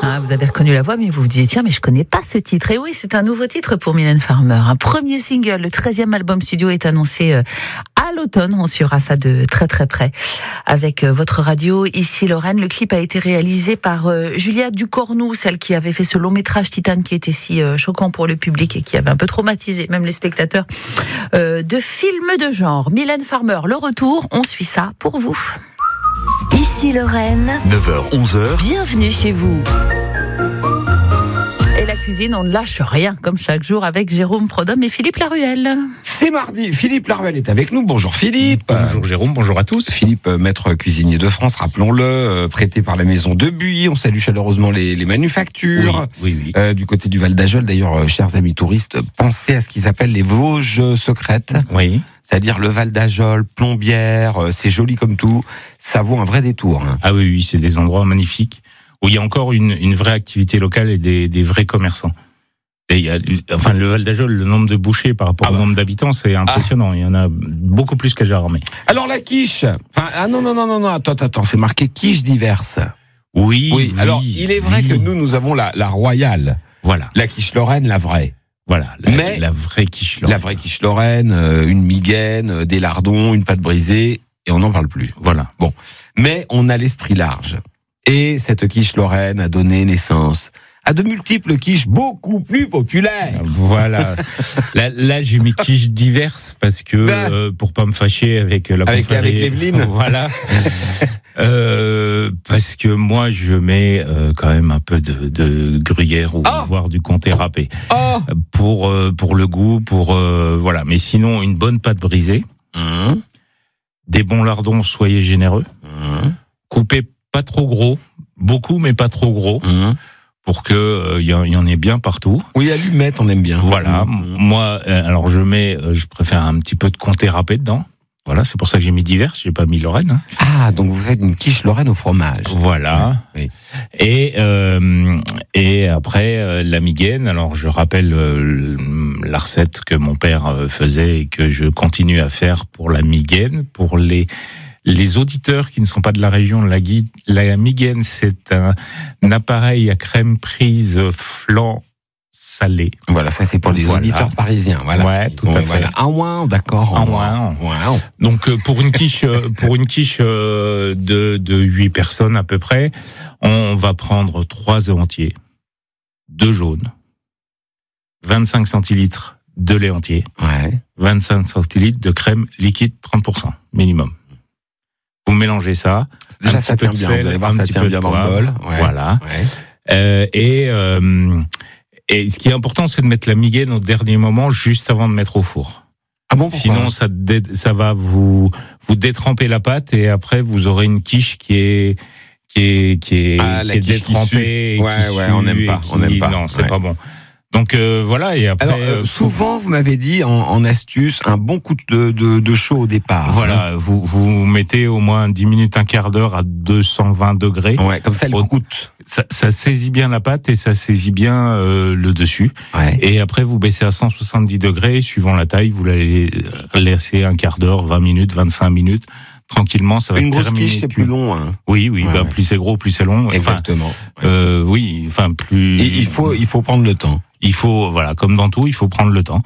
Ah, vous avez reconnu la voix, mais vous vous disiez, tiens, mais je connais pas ce titre. Et oui, c'est un nouveau titre pour Mylène Farmer. Un premier single, le 13e album studio est annoncé à l'automne. On suivra ça de très très près avec votre radio, ici Lorraine. Le clip a été réalisé par Julia Ducornou, celle qui avait fait ce long métrage Titane qui était si choquant pour le public et qui avait un peu traumatisé même les spectateurs de films de genre. Mylène Farmer, le retour, on suit ça pour vous. Ici Lorraine, 9h-11h, bienvenue chez vous. Et la cuisine, on ne lâche rien, comme chaque jour, avec Jérôme Prodhomme et Philippe Laruelle. C'est mardi, Philippe Laruelle est avec nous. Bonjour Philippe. Bonjour Jérôme, bonjour à tous. Philippe, maître cuisinier de France, rappelons-le, prêté par la maison de Buy. On salue chaleureusement les manufactures. Oui. Du côté du Val d'Ajol, d'ailleurs, chers amis touristes, pensez à ce qu'ils appellent les Vosges secrètes. Oui. C'est-à-dire le Val d'Ajol, Plombières, c'est joli comme tout. Ça vaut un vrai détour. Hein. Ah oui, c'est des endroits magnifiques où il y a encore une vraie activité locale et des vrais commerçants. Et il y a, le Val d'Ajol, le nombre de bouchées par rapport au nombre d'habitants, c'est impressionnant. Il y en a beaucoup plus qu'à Jarramé. Alors la quiche. Non, attends, c'est marqué quiche diverse. Oui. Alors il est vrai que nous avons la royale. Voilà. La quiche Lorraine, la vraie. Voilà, la vraie quiche Lorraine. La vraie quiche Lorraine, une migaine, des lardons, une pâte brisée, et on n'en parle plus. Voilà. Bon. Mais on a l'esprit large. Et cette quiche Lorraine a donné naissance à de multiples quiches beaucoup plus populaires. Voilà. Là, j'ai mis quiche diverses parce que, pour pas me fâcher avec la confrérie. Avec Evelyne. Voilà. Parce que moi, je mets quand même un peu de gruyère ou voire du comté râpé. Pour le goût, voilà. Mais sinon, une bonne pâte brisée. Des bons lardons, soyez généreux. Coupez pas trop gros. Beaucoup, mais pas trop gros. Pour que y en ait bien partout. Oui, allumettes, on aime bien. Voilà. Moi, alors je préfère un petit peu de comté râpé dedans. Voilà, c'est pour ça que j'ai mis diverses, j'ai pas mis Lorraine. Hein. Ah, donc vous faites une quiche Lorraine au fromage. Voilà. Oui. Et après la migaine. Alors je rappelle la recette que mon père faisait et que je continue à faire pour la migaine. Pour les auditeurs qui ne sont pas de la région, la migaine, c'est un appareil à crème prise flan salé. Voilà, ça c'est pour les auditeurs parisiens. Voilà. Ouais, tout à fait. Ah ouais, d'accord. Ah ouais. Donc pour une quiche de 8 personnes à peu près, on va prendre 3 œufs entiers, 2 jaunes, 25 centilitres de lait entier, 25 centilitres de crème liquide 30% minimum. Vous mélangez ça. Déjà, ça tient bien. Vous allez voir, ça tient bien dans le bol. Ouais. Voilà. Ouais. Et ce qui est important, c'est de mettre la migaine au dernier moment, juste avant de mettre au four. Ah bon, pourquoi ? Sinon, ça va vous détremper la pâte et après, vous aurez une quiche qui est détrempée. Ouais, on n'aime pas. Non, c'est pas bon. Donc voilà, et après... Alors, souvent, vous m'avez dit, en astuce, un bon coup de chaud au départ. Voilà, hein. vous mettez au moins 10 minutes, un quart d'heure à 220 degrés. Ouais, comme ça, elle coûte. Ça saisit bien la pâte et ça saisit bien le dessus. Ouais. Et après, vous baissez à 170 degrés, suivant la taille, vous l'allez laisser un quart d'heure, 20 minutes, 25 minutes. Tranquillement, ça va terminer. Une grosse quiche, c'est plus long. Hein. Oui, plus c'est gros, plus c'est long. Exactement. Plus... Et il faut prendre le temps. Il faut, voilà, comme dans tout, il faut prendre le temps.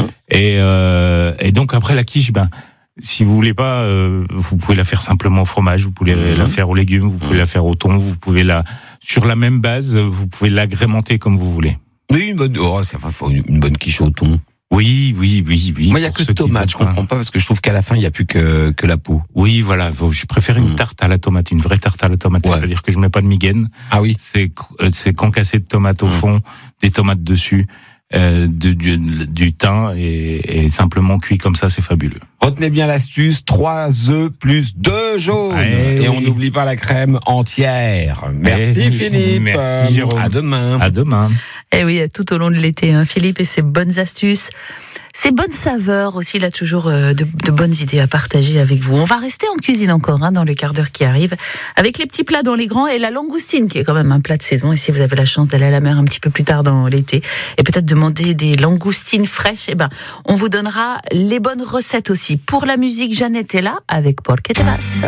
Et donc après la quiche, si vous voulez pas, vous pouvez la faire simplement au fromage, vous pouvez la faire aux légumes, vous pouvez la faire au thon, vous pouvez sur la même base, vous pouvez l'agrémenter comme vous voulez. Oui, une bonne quiche au thon. Oui. Moi, il y a que tomate, je comprends pas parce que je trouve qu'à la fin, il y a plus que la peau. Oui, voilà, je préfère une tarte à la tomate, une vraie tarte à la tomate, c'est-à-dire que je mets pas de migaine. Ah oui. C'est concassé de tomates au fond, des tomates dessus, du thym et simplement cuit comme ça, c'est fabuleux. Retenez bien l'astuce, 3 œufs plus 2 jaunes. Et on n'oublie pas la crème entière. Merci Philippe. Merci Jérôme. À demain. À demain. Et oui, tout au long de l'été, Philippe et ses bonnes astuces. Ces bonnes saveurs aussi, il a toujours de bonnes idées à partager avec vous. On va rester en cuisine encore dans le quart d'heure qui arrive, avec les petits plats dans les grands et la langoustine qui est quand même un plat de saison. Et si vous avez la chance d'aller à la mer un petit peu plus tard dans l'été et peut-être demander des langoustines fraîches, on vous donnera les bonnes recettes aussi. Pour la musique, Jeannette est là avec Porque te vas.